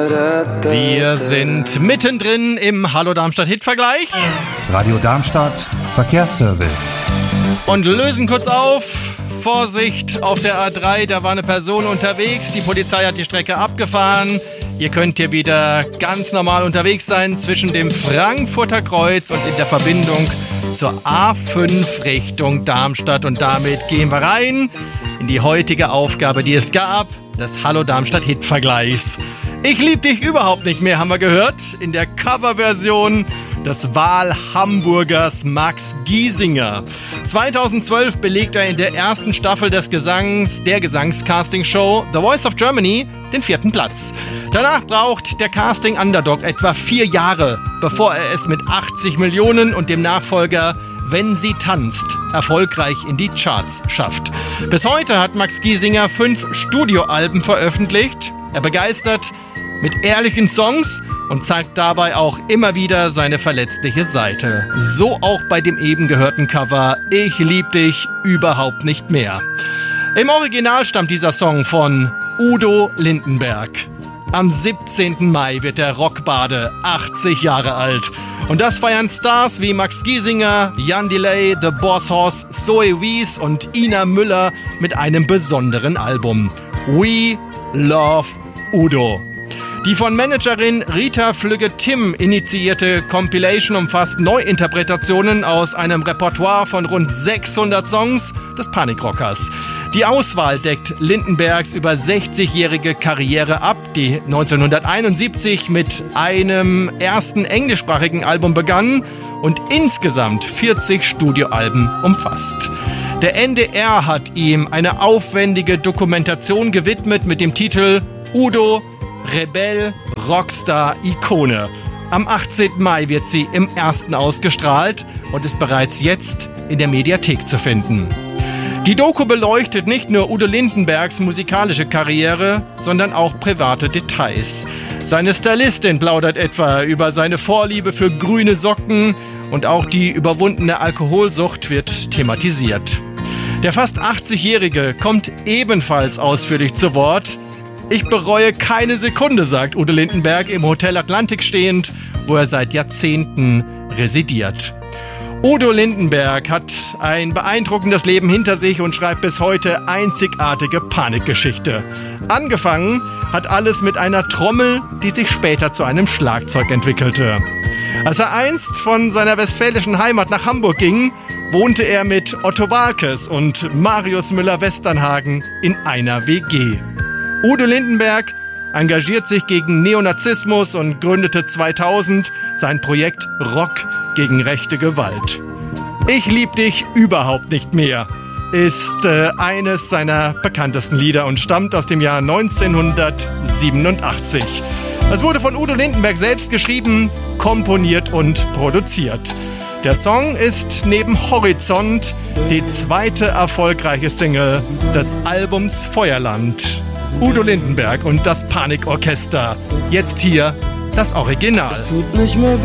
Wir sind mittendrin im Hallo Darmstadt Hitvergleich. Radio Darmstadt Verkehrsservice. Und lösen kurz auf. Vorsicht auf der A3, da war eine Person unterwegs. Die Polizei hat die Strecke abgefahren. Ihr könnt hier wieder ganz normal unterwegs sein zwischen dem Frankfurter Kreuz und in der Verbindung zur A5 Richtung Darmstadt. Und damit gehen wir rein in die heutige Aufgabe, die es gab, des Hallo Darmstadt Hitvergleichs. Ich lieb dich überhaupt nicht mehr, haben wir gehört, in der Coverversion des Wahlhamburgers Max Giesinger. 2012 belegt er in der ersten Staffel der Gesangscastingshow The Voice of Germany den 4. Platz. Danach braucht der Casting-Underdog etwa 4 Jahre, bevor er es mit 80 Millionen und dem Nachfolger Wenn sie tanzt erfolgreich in die Charts schafft. Bis heute hat Max Giesinger 5 Studioalben veröffentlicht. Er begeistert mit ehrlichen Songs und zeigt dabei auch immer wieder seine verletzliche Seite. So auch bei dem eben gehörten Cover Ich lieb dich überhaupt nicht mehr. Im Original stammt dieser Song von Udo Lindenberg. Am 17. Mai wird der Rockbade 80 Jahre alt. Und das feiern Stars wie Max Giesinger, Jan Delay, The Boss Hoss, Zoe Wies und Ina Müller mit einem besonderen Album. We Love Udo. Die von Managerin Rita Flügge-Timm initiierte Compilation umfasst Neuinterpretationen aus einem Repertoire von rund 600 Songs des Panikrockers. Die Auswahl deckt Lindenbergs über 60-jährige Karriere ab, die 1971 mit einem ersten englischsprachigen Album begann und insgesamt 40 Studioalben umfasst. Der NDR hat ihm eine aufwendige Dokumentation gewidmet mit dem Titel Udo Rebell, Rockstar, Ikone. Am 18. Mai wird sie im ersten ausgestrahlt und ist bereits jetzt in der Mediathek zu finden. Die Doku beleuchtet nicht nur Udo Lindenbergs musikalische Karriere, sondern auch private Details. Seine Stylistin plaudert etwa über seine Vorliebe für grüne Socken und auch die überwundene Alkoholsucht wird thematisiert. Der fast 80-Jährige kommt ebenfalls ausführlich zu Wort. Ich bereue keine Sekunde, sagt Udo Lindenberg im Hotel Atlantik stehend, wo er seit Jahrzehnten residiert. Udo Lindenberg hat ein beeindruckendes Leben hinter sich und schreibt bis heute einzigartige Panikgeschichte. Angefangen hat alles mit einer Trommel, die sich später zu einem Schlagzeug entwickelte. Als er einst von seiner westfälischen Heimat nach Hamburg ging, wohnte er mit Otto Waalkes und Marius Müller-Westernhagen in einer WG. Udo Lindenberg engagiert sich gegen Neonazismus und gründete 2000 sein Projekt Rock gegen rechte Gewalt. Ich lieb dich überhaupt nicht mehr ist eines seiner bekanntesten Lieder und stammt aus dem Jahr 1987. Es wurde von Udo Lindenberg selbst geschrieben, komponiert und produziert. Der Song ist neben Horizont die 2. erfolgreiche Single des Albums Feuerland. Udo Lindenberg und das Panikorchester. Jetzt hier das Original.